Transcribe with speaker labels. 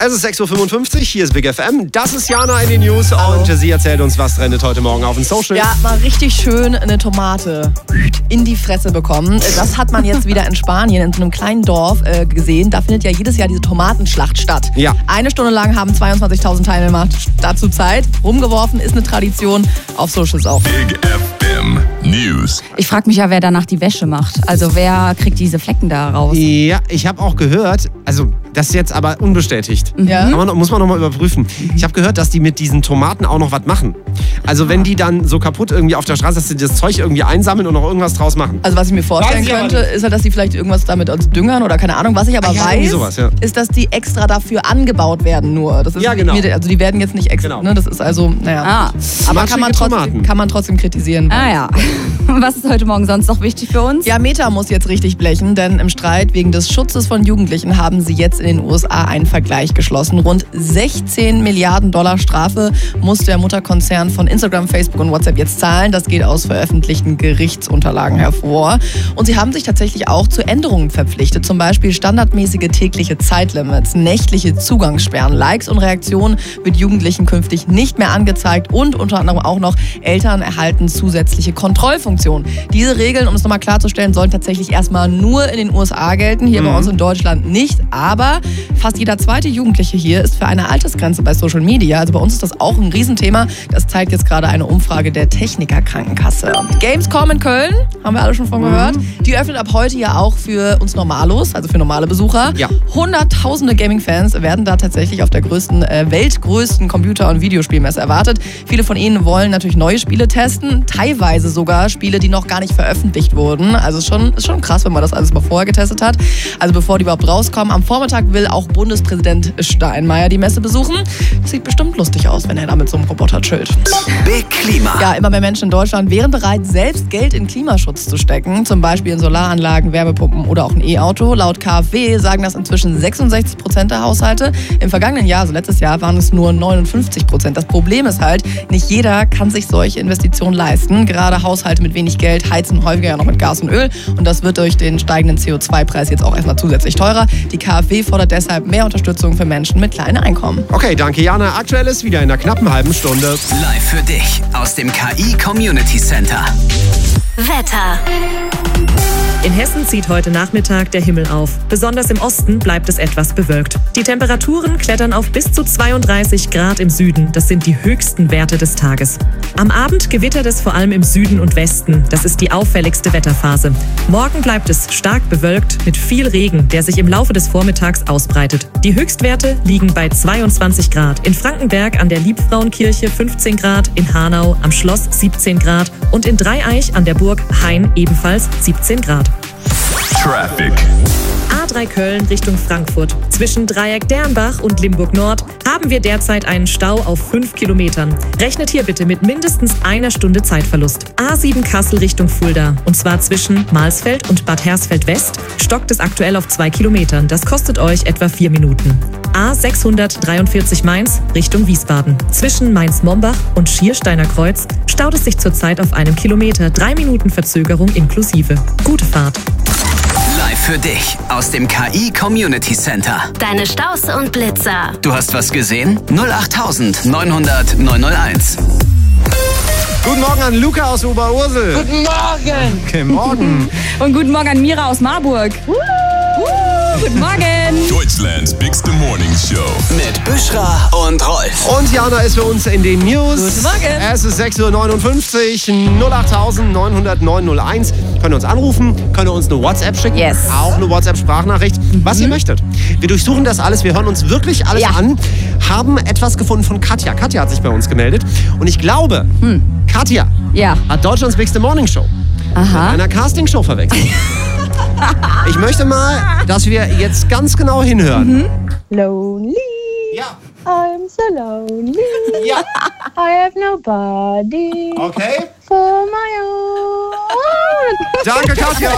Speaker 1: Es ist 6.55 Uhr, hier ist Big FM. Das ist Jana in den News und sie erzählt uns, was trendet heute Morgen auf den Social.
Speaker 2: Ja, mal richtig schön eine Tomate in die Fresse bekommen. Das hat man jetzt wieder in Spanien, in so einem kleinen Dorf gesehen. Da findet ja jedes Jahr diese Tomatenschlacht statt.
Speaker 1: Ja.
Speaker 2: 1 Stunde lang haben 22.000 Teilnehmer dazu Zeit. Rumgeworfen ist eine Tradition, auf Socials auch.
Speaker 3: Big FM News.
Speaker 4: Ich frage mich ja, wer danach die Wäsche macht. Also wer kriegt diese Flecken da raus?
Speaker 1: Ja, ich habe auch gehört, also das ist jetzt aber unbestätigt.
Speaker 2: Ja.
Speaker 1: Muss man noch mal überprüfen. Ich habe gehört, dass die mit diesen Tomaten auch noch was machen. Also wenn die dann so kaputt irgendwie auf der Straße, dass sie das Zeug irgendwie einsammeln und noch irgendwas draus machen.
Speaker 2: Also was ich mir vorstellen könnte, ist halt, dass die vielleicht irgendwas damit düngern oder keine Ahnung. Was ich aber weiß,
Speaker 1: sowas, ja.
Speaker 2: ist, dass die extra dafür angebaut werden nur. Das ist
Speaker 1: Ja, genau.
Speaker 2: Also die werden jetzt nicht extra,
Speaker 1: Genau.
Speaker 2: ne? Das ist also, naja. Aber kann man trotzdem kritisieren.
Speaker 4: Ah ja. Was ist heute Morgen sonst noch wichtig für uns?
Speaker 2: Ja, Meta muss jetzt richtig blechen, denn im Streit wegen des Schutzes von Jugendlichen haben sie jetzt in den USA einen Vergleich geschlossen. Rund 16 Milliarden Dollar Strafe muss der Mutterkonzern von Instagram, Facebook und WhatsApp jetzt zahlen. Das geht aus veröffentlichten Gerichtsunterlagen hervor. Und sie haben sich tatsächlich auch zu Änderungen verpflichtet. Zum Beispiel standardmäßige tägliche Zeitlimits, nächtliche Zugangssperren, Likes und Reaktionen wird Jugendlichen künftig nicht mehr angezeigt und unter anderem auch noch Eltern erhalten zusätzliche Kontrollfunktionen. Diese Regeln, um es nochmal klarzustellen, sollen tatsächlich erstmal nur in den USA gelten, hier bei uns in Deutschland nicht. Aber fast jeder zweite Jugendliche hier ist für eine Altersgrenze bei Social Media. Also bei uns ist das auch ein Riesenthema. Das zeigt jetzt gerade eine Umfrage der Techniker-Krankenkasse. Gamescom in Köln, haben wir alle schon von gehört. Die öffnet ab heute ja auch für uns Normalos, also für normale Besucher.
Speaker 1: Ja.
Speaker 2: Hunderttausende Gaming-Fans werden da tatsächlich auf der weltgrößten Computer- und Videospielmesse erwartet. Viele von ihnen wollen natürlich neue Spiele testen, teilweise sogar Spiele, die noch gar nicht veröffentlicht wurden. Also ist schon krass, wenn man das alles mal vorher getestet hat. Also bevor die überhaupt rauskommen. Am Vormittag will auch Bundespräsident Steinmeier die Messe besuchen. Das sieht bestimmt lustig aus, wenn er da mit so einem Roboter chillt.
Speaker 5: Big Klima.
Speaker 2: Ja, immer mehr Menschen in Deutschland wären bereit, selbst Geld in Klimaschutz zu stecken. Zum Beispiel in Solaranlagen, Wärmepumpen oder auch ein E-Auto. Laut KfW sagen das inzwischen 66% der Haushalte. Im vergangenen Jahr, also letztes Jahr, waren es nur 59%. Das Problem ist halt, nicht jeder kann sich solche Investitionen leisten. Gerade Haushalte mit wenig Geld heizen häufiger ja noch mit Gas und Öl. Und das wird durch den steigenden CO2-Preis jetzt auch erstmal zusätzlich teurer. Die KfW fordert deshalb mehr Unterstützung für Menschen mit kleinen Einkommen.
Speaker 1: Okay, danke Jana. Aktuell ist wieder in einer knappen halben Stunde.
Speaker 5: Live für dich aus dem KI Community Center.
Speaker 6: Wetter.
Speaker 7: In Hessen zieht heute Nachmittag der Himmel auf. Besonders im Osten bleibt es etwas bewölkt. Die Temperaturen klettern auf bis zu 32 Grad im Süden. Das sind die höchsten Werte des Tages. Am Abend gewittert es vor allem im Süden und Westen. Das ist die auffälligste Wetterphase. Morgen bleibt es stark bewölkt mit viel Regen, der sich im Laufe des Vormittags ausbreitet. Die Höchstwerte liegen bei 22 Grad. In Frankenberg an der Liebfrauenkirche 15 Grad, in Hanau am Schloss 17 Grad und in Dreieich an der Burg Hain ebenfalls 17 Grad.
Speaker 3: Traffic.
Speaker 7: A3 Köln Richtung Frankfurt. Zwischen Dreieck Dernbach und Limburg Nord haben wir derzeit einen Stau auf 5 Kilometern. Rechnet hier bitte mit mindestens einer Stunde Zeitverlust. A7 Kassel Richtung Fulda. Und zwar zwischen Mahlsfeld und Bad Hersfeld West stockt es aktuell auf 2 Kilometern. Das kostet euch etwa 4 Minuten. A643 Mainz Richtung Wiesbaden. Zwischen Mainz-Mombach und Schiersteiner Kreuz staut es sich zurzeit auf 1 Kilometer. 3 Minuten Verzögerung inklusive. Gute Fahrt.
Speaker 5: Live für dich aus dem KI Community Center.
Speaker 6: Deine Staus und Blitzer.
Speaker 5: Du hast was gesehen? 08900 901.
Speaker 1: Guten Morgen an Luca aus Oberursel.
Speaker 8: Guten Morgen!
Speaker 1: Guten Morgen.
Speaker 4: Und guten Morgen an Mira aus Marburg. Guten Morgen.
Speaker 3: Deutschlands bigste Morning Show.
Speaker 5: Mit Büschra und Rolf.
Speaker 1: Und Jana ist für uns in den News.
Speaker 2: Guten Morgen.
Speaker 1: Es ist 6.59 Uhr, 08000 900 901. Könnt ihr uns anrufen, könnt ihr uns eine WhatsApp schicken.
Speaker 4: Yes.
Speaker 1: Auch eine WhatsApp-Sprachnachricht, was ihr möchtet. Wir durchsuchen das alles, wir hören uns wirklich alles an. Haben etwas gefunden von Katja. Katja hat sich bei uns gemeldet. Und ich glaube, Katja hat Deutschlands bigste Morning Show mit einer Castingshow verwechselt. Ich möchte mal, dass wir jetzt ganz genau hinhören.
Speaker 9: Lonely.
Speaker 1: Ja.
Speaker 9: I'm so lonely.
Speaker 1: Ja.
Speaker 9: I have nobody
Speaker 1: Okay.
Speaker 9: for my own.
Speaker 1: Danke, Katja.